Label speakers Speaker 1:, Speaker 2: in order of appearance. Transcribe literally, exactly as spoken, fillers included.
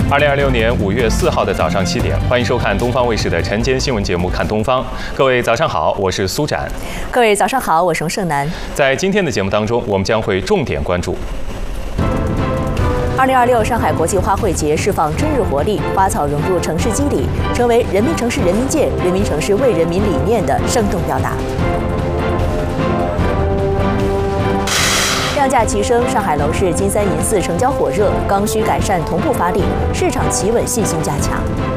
Speaker 1: 二零二六年五月四号的早上七点，欢迎收看东方卫视的晨间新闻节目《看东方》。各位早上好，我是苏展。
Speaker 2: 各位早上好，我是盛胜男。
Speaker 1: 在今天的节目当中，我们将会重点关注。
Speaker 2: 二零二六上海国际花卉节释放春日活力，花草融入城市肌理，成为人民城市人民界、人民城市为人民理念的生动表达。量价齐升，上海楼市金三银四成交火热，刚需改善同步发力，市场企稳信心加强。